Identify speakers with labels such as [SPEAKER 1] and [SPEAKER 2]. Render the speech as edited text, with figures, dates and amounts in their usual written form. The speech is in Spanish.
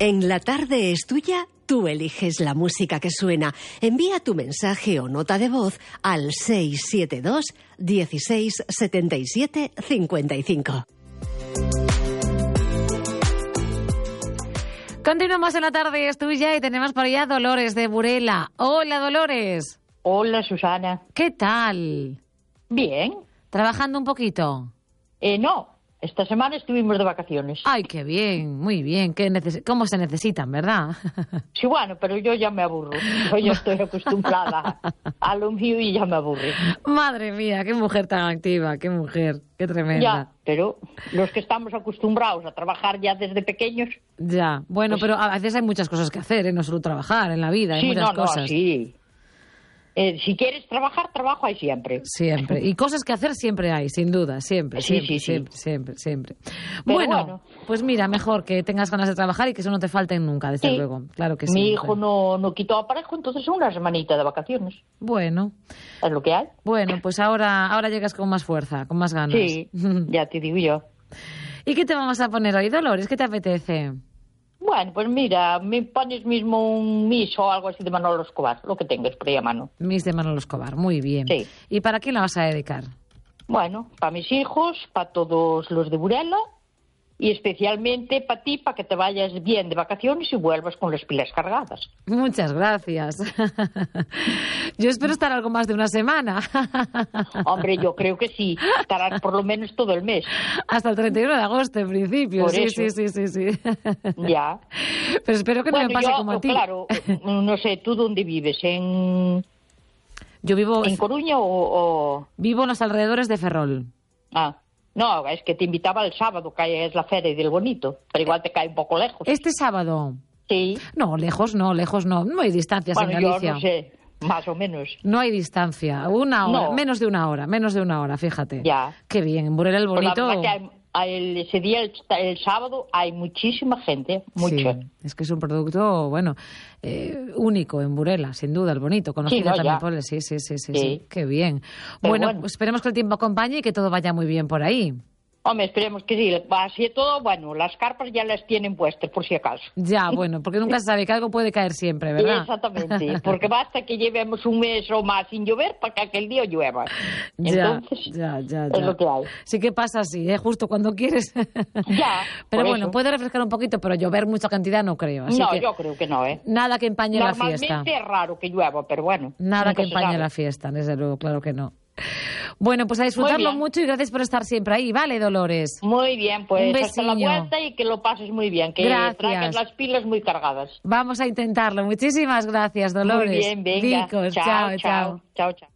[SPEAKER 1] En La Tarde es Tuya, tú eliges la música que suena. Envía tu mensaje o nota de voz al 672 16 77 55.
[SPEAKER 2] Continuamos en La Tarde es Tuya y tenemos por allá a Dolores de Burela. Hola, Dolores.
[SPEAKER 3] Hola, Susana.
[SPEAKER 2] ¿Qué tal?
[SPEAKER 3] Bien.
[SPEAKER 2] ¿Trabajando un poquito?
[SPEAKER 3] No, esta semana estuvimos de vacaciones.
[SPEAKER 2] Ay, qué bien, muy bien. ¿Cómo se necesitan, verdad?
[SPEAKER 3] Sí, bueno, pero yo ya me aburro. Yo ya estoy acostumbrada a lo mío y ya me aburre.
[SPEAKER 2] Madre mía, qué mujer tan activa, qué mujer, qué tremenda.
[SPEAKER 3] Ya, pero los que estamos acostumbrados a trabajar ya desde pequeños...
[SPEAKER 2] Ya, bueno,
[SPEAKER 3] pues...
[SPEAKER 2] pero a veces hay muchas cosas que hacer, no solo trabajar en la vida, hay
[SPEAKER 3] sí,
[SPEAKER 2] muchas cosas.
[SPEAKER 3] No, sí. Si quieres trabajar, trabajo hay siempre.
[SPEAKER 2] Siempre. Y cosas que hacer siempre hay, sin duda, siempre,
[SPEAKER 3] sí.
[SPEAKER 2] siempre.
[SPEAKER 3] Pero
[SPEAKER 2] bueno, pues mira, mejor que tengas ganas de trabajar y que eso no te falte nunca, desde luego. Claro que sí.
[SPEAKER 3] Mi hijo no quitó aparejo, entonces una semanita de vacaciones.
[SPEAKER 2] Bueno.
[SPEAKER 3] Es lo que hay.
[SPEAKER 2] Bueno, pues ahora llegas con más fuerza, con más ganas.
[SPEAKER 3] Sí, ya te digo yo.
[SPEAKER 2] ¿Y qué te vamos a poner hoy, Dolores? ¿Qué te apetece?
[SPEAKER 3] Bueno, pues mira, me pones mismo un Miss o algo así de Manolo Escobar, lo que tengas por ahí a mano.
[SPEAKER 2] Miss de Manolo Escobar, muy bien.
[SPEAKER 3] Sí.
[SPEAKER 2] ¿Y para quién la vas a dedicar?
[SPEAKER 3] Bueno, para mis hijos, para todos los de Burela y especialmente para ti, para que te vayas bien de vacaciones y vuelvas con las pilas cargadas.
[SPEAKER 2] Muchas gracias. Yo espero estar algo más de una semana.
[SPEAKER 3] Hombre, yo creo que sí, estarás por lo menos todo el mes.
[SPEAKER 2] Hasta el 31 de agosto, en principio.
[SPEAKER 3] Por
[SPEAKER 2] sí,
[SPEAKER 3] eso.
[SPEAKER 2] sí.
[SPEAKER 3] Ya.
[SPEAKER 2] Pero espero que no me pase como a ti.
[SPEAKER 3] Claro, no sé, ¿tú dónde vives?
[SPEAKER 2] Yo vivo...
[SPEAKER 3] ¿En Coruña o...?
[SPEAKER 2] Vivo en los alrededores de Ferrol.
[SPEAKER 3] Ah. No, es que te invitaba el sábado, que es la Feria del Bonito, pero igual te cae un poco lejos.
[SPEAKER 2] ¿Este sábado?
[SPEAKER 3] Sí.
[SPEAKER 2] No, lejos no. No hay distancias en Galicia.
[SPEAKER 3] Yo no sé, más o menos.
[SPEAKER 2] No hay distancia. Una hora,
[SPEAKER 3] no.
[SPEAKER 2] menos de una hora, fíjate.
[SPEAKER 3] Ya.
[SPEAKER 2] Qué bien, en Burela el Bonito...
[SPEAKER 3] Pues la verdad que ese día, el sábado, hay muchísima gente, mucha.
[SPEAKER 2] Sí, es que es un producto, bueno, único en Burela, sin duda, el Bonito, conocido también por él. Sí, qué bien. Bueno, pues esperemos que el tiempo acompañe y que todo vaya muy bien por ahí.
[SPEAKER 3] Hombre, esperemos que sí. Así todo, bueno, las carpas ya las tienen puestas, por si acaso.
[SPEAKER 2] Ya, bueno, porque nunca se sabe que algo puede caer siempre, ¿verdad?
[SPEAKER 3] Exactamente, porque basta que llevemos un mes o más sin llover para que aquel día llueva. Entonces,
[SPEAKER 2] ya.
[SPEAKER 3] Es lo que hay.
[SPEAKER 2] Sí que pasa así, justo cuando quieres.
[SPEAKER 3] Ya.
[SPEAKER 2] Pero bueno, puede refrescar un poquito, pero llover mucha cantidad no creo. Así que
[SPEAKER 3] yo creo que no, ¿eh?
[SPEAKER 2] Nada que empañe la fiesta.
[SPEAKER 3] Normalmente es raro que llueva, pero bueno.
[SPEAKER 2] Nada que empañe la fiesta, desde luego, claro que no. Bueno, pues a disfrutarlo mucho y gracias por estar siempre ahí, ¿vale, Dolores?
[SPEAKER 3] Muy bien, pues hasta la
[SPEAKER 2] besiño.
[SPEAKER 3] vuelta y que lo pases muy bien, que traigas las pilas muy cargadas.
[SPEAKER 2] Vamos a intentarlo. Muchísimas gracias, Dolores.
[SPEAKER 3] Muy bien, venga.
[SPEAKER 2] Vicos,
[SPEAKER 3] chao.